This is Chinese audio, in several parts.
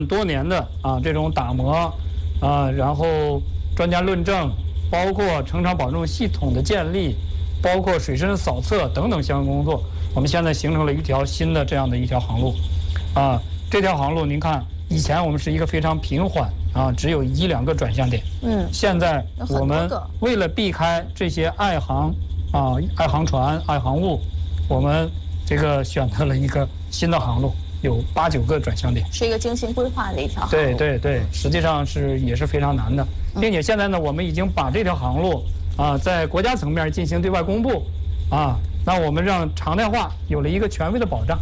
多年的这种打磨然后专家论证，包括成厂保证系统的建立，包括水深扫测等等相关工作，我们现在形成了一条新的这样的一条航路这条航路您看，以前我们是一个非常平缓只有1、2个转向点。现在我们为了避开这些爱航船、爱航物，我们这个选择了一个新的航路，有8、9个转向点， 是一个精心规划的一条航路。对，实际上也是非常难的，并且现在呢，我们已经把这条航路在国家层面进行对外公布那我们让常态化有了一个权威的保障。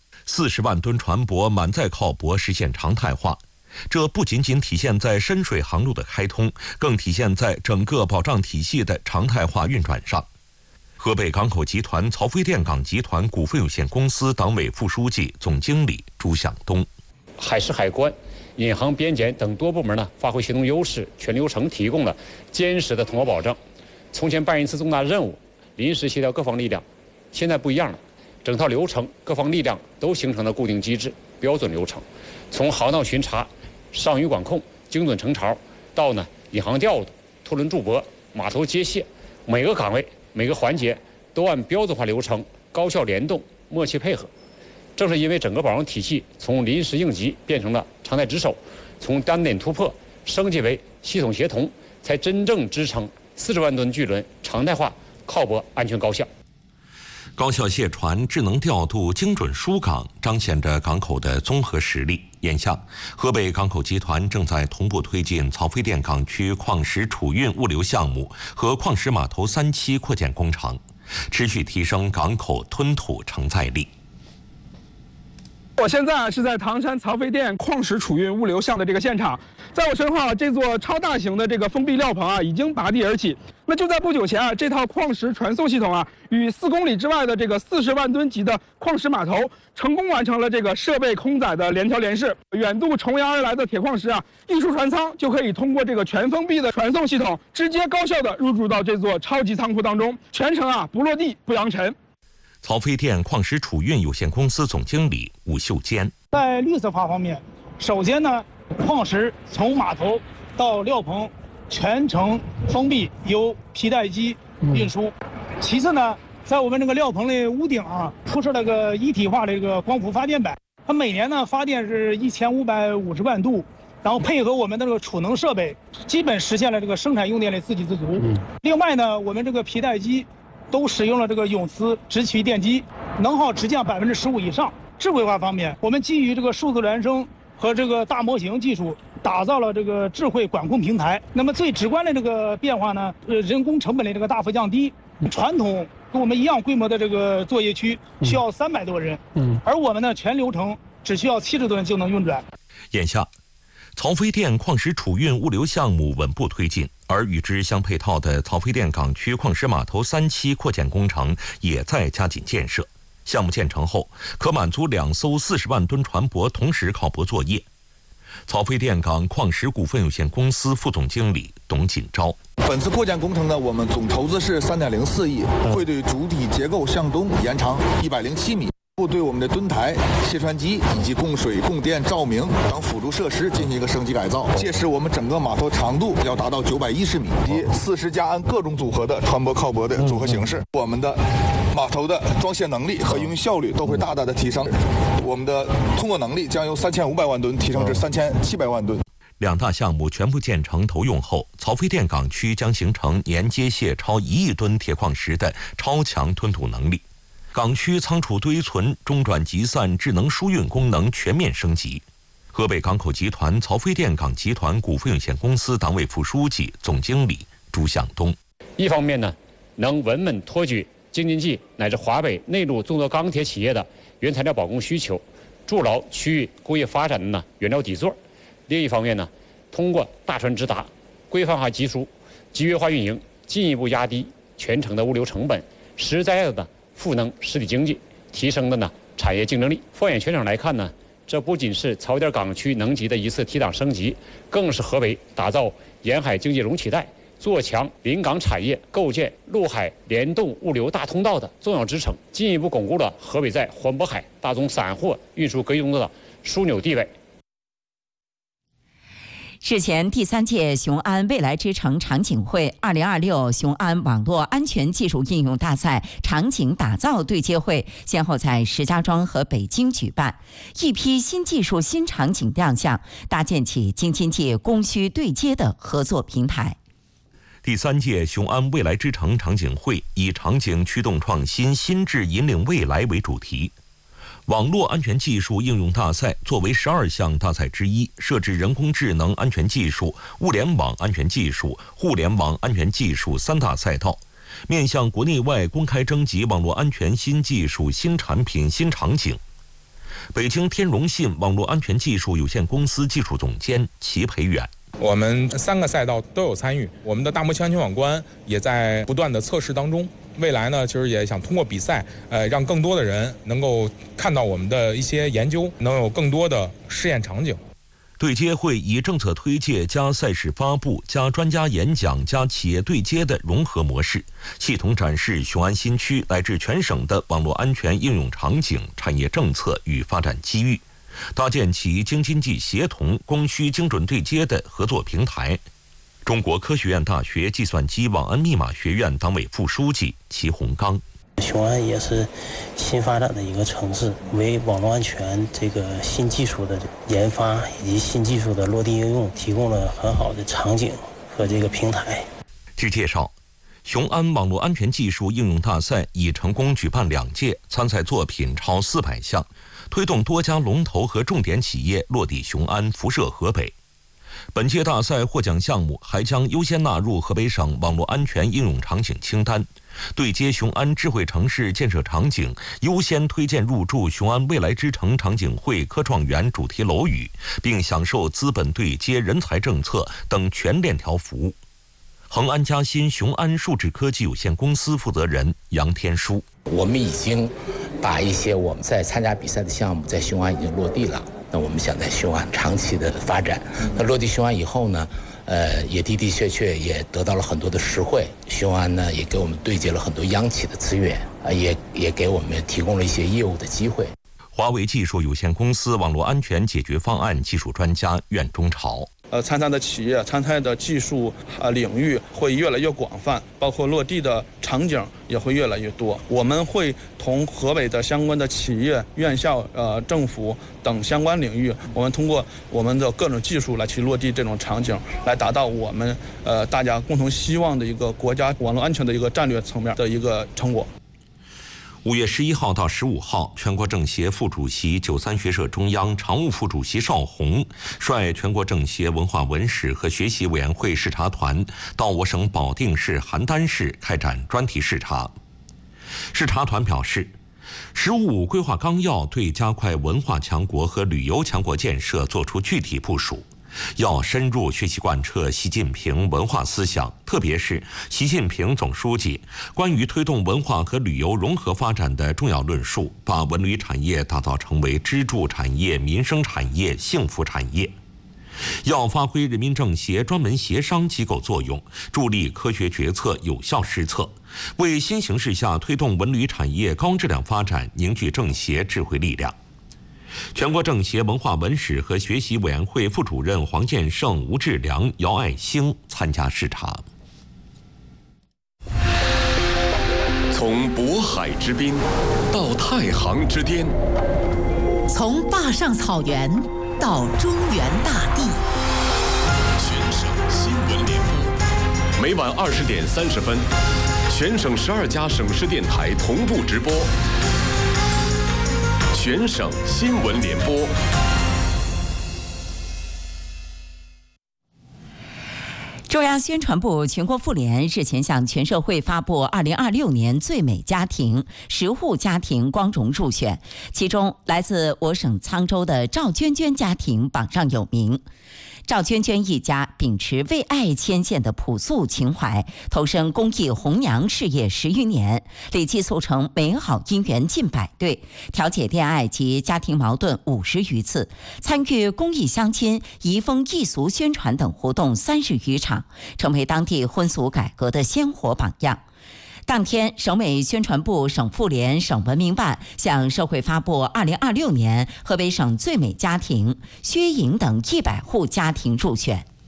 40万吨船舶满载靠泊实现常态化，这不仅仅体现在深水航路的开通，更体现在整个保障体系的常态化运转上。河北港口集团曹妃甸港集团股份有限公司党委副书记、总经理朱向东： 海事海关、银行、边检等多部门呢，发挥协同优势，全流程提供了坚实的通报保证。从前办一次重大任务，临时协调各方力量，现在不一样了。整套流程，各方力量都形成了固定机制、标准流程。从航道巡查、上鱼管控、精准成潮，到引航调度、拖轮驻泊、码头接卸，每个岗位、每个环节都按标准化流程高效联动、默契配合。正是因为整个保障体系从临时应急变成了常态值守，从单点突破升级为系统协同，才真正支撑40万吨巨轮常态化靠泊安全高效。 高效卸船、智能调度、精准疏港，彰显着港口的综合实力。眼下，河北港口集团正在同步推进曹妃甸港区矿石储运物流项目和矿石码头3期扩建工程，持续提升港口吞吐承载力。 我现在是在唐山曹妃甸矿石储运物流项的这个现场，在我身后这座超大型的这个封闭料棚已经拔地而起。那就在不久前这套矿石传送系统与4公里之外的这个40万吨级的矿石码头成功完成了这个设备空载的联调联试。远渡重洋而来的铁矿石运输船舱就可以通过这个全封闭的传送系统，直接高效的入驻到这座超级仓库当中，全程不落地不扬尘。 曹妃甸矿石储运有限公司总经理伍秀坚： 在绿色化方面，首先呢，矿石从码头到料棚全程封闭，由皮带机运输。其次呢，在我们这个料棚的屋顶铺设了个一体化的这个光伏发电板，它每年呢发电是1550万度，然后配合我们的这个储能设备，基本实现了这个生产用电的自给自足。另外呢，我们这个皮带机都使用了这个永磁直驱电机，能耗直降15%以上。智慧化方面，我们基于这个数字孪生和这个大模型技术，打造了这个智慧管控平台。那么最直观的这个变化呢，人工成本的这个大幅降低。传统跟我们一样规模的这个作业区需要300多人，而我们呢全流程只需要70多人就能运转。 眼下，曹妃甸矿石储运物流项目稳步推进，而与之相配套的曹妃甸港区矿石码头3期扩建工程也在加紧建设。项目建成后，可满足2艘40万吨船舶同时靠泊作业。曹妃甸港矿石股份有限公司副总经理董锦昭： 本次扩建工程呢，我们总投资是3.04亿，会对主体结构向东延长107米。对我们的墩台、卸船机以及供水、供电、照明等辅助设施进行一个升级改造，届时我们整个码头长度要达到910米，以及40架按各种组合的船舶靠泊的组合形式。我们的码头的装卸能力和营运效率都会大大的提升，我们的通过能力将由3500万吨提升至3700万吨。 2大项目全部建成投用后，曹妃甸港区将形成年接卸超1亿吨铁矿石的超强吞吐能力。港区仓储堆存、中转集散、智能输运功能全面升级。河北港口集团曹妃甸港集团股份有限公司党委副书记、总经理朱向东： 一方面呢，能稳稳托举京津冀乃至华北内陆众多钢铁企业的原材料保供需求，筑牢区域工业发展的原料底座；另一方面呢，通过大船直达、规范化集输、集约化运营，进一步压低全程的物流成本，实在的赋能实体经济，提升的产业竞争力。放眼全省来看呢，这不仅是曹妃甸港区能级的一次提档升级，更是河北打造沿海经济容器带、做强临港产业、构建陆海联动物流大通道的重要支撑，进一步巩固了河北在环渤海大宗散货运输格局中的枢纽地位。 日前，第3届雄安未来之城场景会2026雄安网络安全技术应用大赛场景打造对接会先后在石家庄和北京举办，一批新技术新场景亮相，搭建起京津冀供需对接的合作平台。 第3届雄安未来之城场景会以场景驱动创新，心智引领未来为主题。网络安全技术应用大赛作为12项大赛之一，设置人工智能安全技术、物联网安全技术、互联网安全技术3大赛道，面向国内外公开征集网络安全新技术、新产品、新场景。北京天荣信网络安全技术有限公司技术总监齐培远。 我们3个赛道都有参与，我们的大模型安全网关也在不断的测试当中。未来呢，其实也想通过比赛，让更多的人能够看到我们的一些研究，能有更多的试验场景。 对接会以政策推介加赛事发布加专家演讲加企业对接的融合模式，系统展示雄安新区乃至全省的网络安全应用场景、产业政策与发展机遇，搭建起京津冀协同、供需精准对接的合作平台。中国科学院大学计算机网安密码学院党委副书记齐洪刚。 雄安也是新发展的一个城市，为网络安全这个新技术的研发以及新技术的落地应用提供了很好的场景和这个平台。 据介绍，雄安网络安全技术应用大赛已成功举办2届，参赛作品超400项，推动多家龙头和重点企业落地雄安，辐射河北。本届大赛获奖项目还将优先纳入河北省网络安全应用场景清单，对接雄安智慧城市建设场景，优先推荐入驻雄安未来之城场景会科创园主题楼宇，并享受资本对接、人才政策等全链条服务。恒安嘉新雄安数智科技有限公司负责人杨天书： 我们已经把一些我们在参加比赛的项目在雄安已经落地了。那我们想在雄安长期的发展，那落地雄安以后呢，也的的确确也得到了很多的实惠。雄安呢也给我们对接了很多央企的资源，也给我们提供了一些业务的机会。 华为技术有限公司网络安全解决方案技术专家苑中朝： 参赛的企业、参赛的技术领域会越来越广泛，包括落地的场景也会越来越多。我们会同河北的相关的企业、院校、政府等相关领域，我们通过我们的各种技术来去落地这种场景，来达到我们大家共同希望的一个国家网络安全的一个战略层面的一个成果。 5月11号到15号，全国政协副主席、93学社中央常务副主席邵宏率全国政协文化文史和学习委员会视察团到我省保定市邯郸市开展专题视察。视察团表示，“15+5”规划纲要对加快文化强国和旅游强国建设作出具体部署。要深入学习贯彻习近平文化思想，特别是习近平总书记关于推动文化和旅游融合发展的重要论述，把文旅产业打造成为支柱产业、民生产业、幸福产业。要发挥人民政协专门协商机构作用，助力科学决策有效施策，为新形势下推动文旅产业高质量发展凝聚政协智慧力量。全国政协文化文史和学习委员会副主任黄建胜、吴志良、姚爱兴参加视察。 从渤海之滨到太行之巅， 从坝上草原到中原大地， 全省新闻联播，每晚20点30分，全省12家省市电台同步直播。全省新闻联播。 中央宣传部、全国妇联日前向全社会发布2026年最美家庭10户家庭光荣入选，其中来自我省沧州的赵娟娟家庭榜上有名。赵娟娟一家秉持为爱牵线的朴素情怀，投身公益红娘事业10余年，累计促成美好姻缘近100对，调解恋爱及家庭矛盾50余次，参与公益相亲、移风易俗宣传等活动30余场，成为当地婚俗改革的鲜活榜样。当天，省委宣传部、省妇联、省文明办向社会发布2026年河北省最美家庭薛颖等100户家庭入选。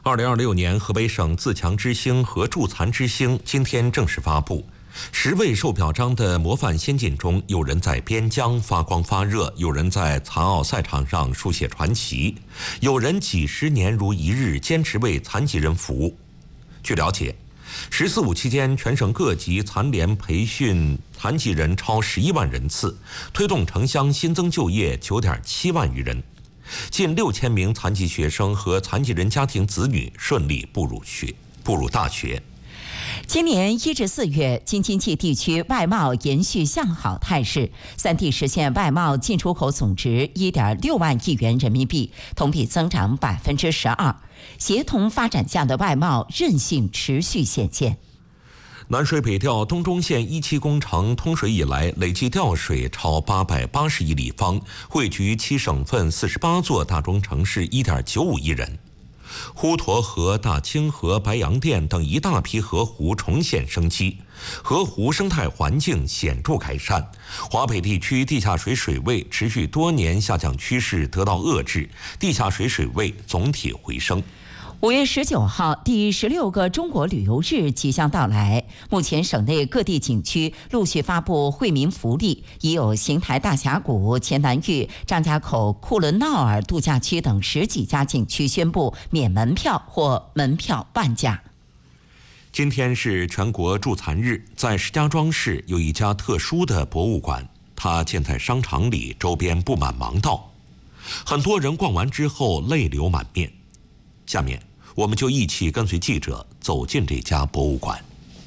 2026年河北省自强之星和助残之星今天正式发布。10位受表彰的模范先进中，有人在边疆发光发热，有人在残奥赛场上书写传奇，有人几十年如一日坚持为残疾人服务。据了解，14·5期间，全省各级残联培训残疾人超11万人次，推动城乡新增就业9.7万余人，近6000名残疾学生和残疾人家庭子女顺利步入大学。 今年1至4月，京津冀地区外贸延续向好态势，3地实现外贸进出口总值1.6万亿元人民币，同比增长12%。协同发展下的外贸韧性持续显现。 南水北调东中线1期工程通水以来，累计调水超880亿立方，惠及7省份48座大中城市1.95亿人。滹沱河、大清河、白洋淀等一大批河湖重现生机，河湖生态环境显著改善。华北地区地下水水位持续多年下降趋势得到遏制，地下水水位总体回升。 5月19号，第16个中国旅游日即将到来。目前，省内各地景区陆续发布惠民福利，已有邢台大峡谷、黔南峪、张家口、库伦淖尔度假区等10几家景区宣布免门票或门票半价。 今天是全国助残日，在石家庄市有一家特殊的博物馆，它建在商场里，周边布满盲道，很多人逛完之后泪流满面。下面我们就一起跟随记者走进这家博物馆。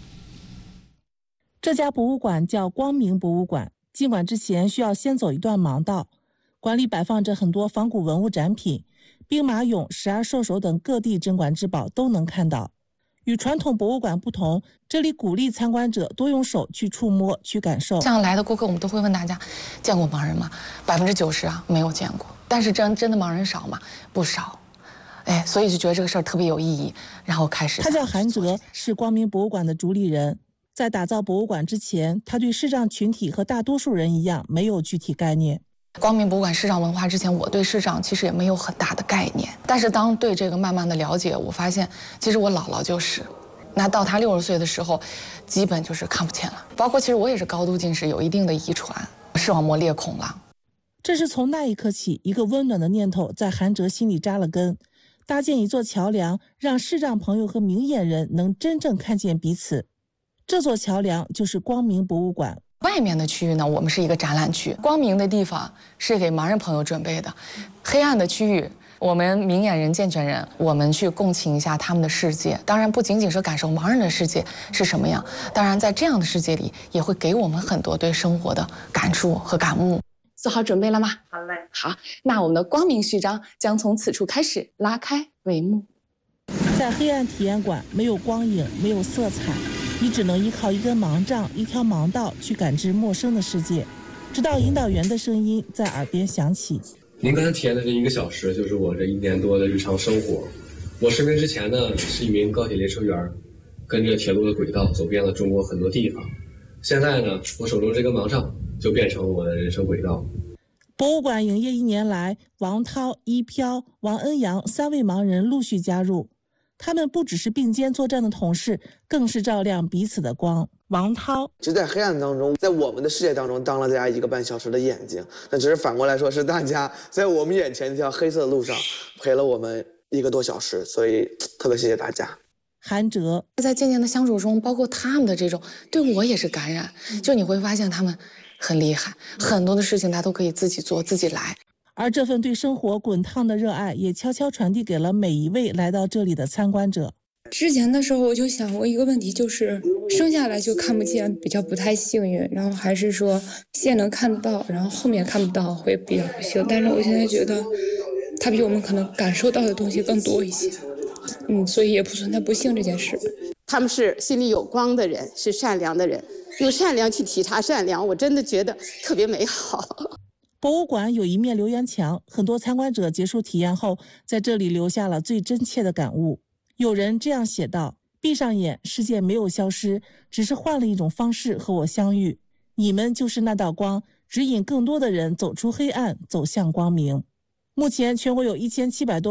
这家博物馆叫光明博物馆，进馆之前需要先走一段盲道。馆里摆放着很多仿古文物展品，兵马俑、12兽首等各地镇馆之宝都能看到。与传统博物馆不同，这里鼓励参观者多用手去触摸、去感受。 像来的顾客，我们都会问大家，见过盲人吗？90%没有见过。但是真的盲人少吗？不少。所以就觉得这个事儿特别有意义，然后开始。 他叫韩哲，是光明博物馆的主理人。在打造博物馆之前，他对视障群体和大多数人一样没有具体概念。 光明博物馆视障文化之前，我对视障其实也没有很大的概念。但是当对这个慢慢的了解，我发现其实我姥姥就是，那到她60岁的时候，基本就是看不见了。包括其实我也是高度近视，有一定的遗传，视网膜裂孔了。 这是从那一刻起，一个温暖的念头在韩哲心里扎了根。搭建一座桥梁，让视障朋友和明眼人能真正看见彼此。这座桥梁就是光明博物馆。 外面的区域呢，我们是一个展览区，光明的地方是给盲人朋友准备的，黑暗的区域，我们明眼人、健全人，我们去共情一下他们的世界。当然，不仅仅是感受盲人的世界是什么样，当然在这样的世界里，也会给我们很多对生活的感触和感悟。做好准备了吗？好嘞。好，那我们的光明序章将从此处开始拉开帷幕。 在黑暗体验馆，没有光影，没有色彩，你只能依靠一根盲杖、一条盲道去感知陌生的世界，直到引导员的声音在耳边响起。 您刚才体验的这1个小时，就是我这1年多的日常生活。我失明之前呢，是一名高铁列车员，跟着铁路的轨道走遍了中国很多地方。现在呢，我手中这根盲杖就变成了我的人生轨道。 博物馆营业1年来，王涛、一飘、王恩阳3位盲人陆续加入。他们不只是并肩作战的同事，更是照亮彼此的光。王涛只在黑暗当中，在我们的世界当中当了大家1个半小时的眼睛，那只是反过来说，是大家在我们眼前这条黑色的路上陪了我们1个多小时，所以特别谢谢大家。 韩哲在渐渐的相处中，包括他们的这种对我也是感染，就你会发现他们很厉害，很多的事情他都可以自己做自己来。 而这份对生活滚烫的热爱也悄悄传递给了每一位来到这里的参观者。 之前的时候我就想过一个问题，就是生下来就看不见比较不太幸运，然后还是说现在能看得到，然后后面看不到会比较不幸。但是我现在觉得他比我们可能感受到的东西更多一些，所以也不存在不幸这件事。 他们是心里有光的人，是善良的人，用善良去体察善良，我真的觉得特别美好。 博物馆有一面留言墙，很多参观者结束体验后，在这里留下了最真切的感悟。有人这样写道：闭上眼，世界没有消失，只是换了一种方式和我相遇。你们就是那道光，指引更多的人走出黑暗，走向光明。目前全国有1700多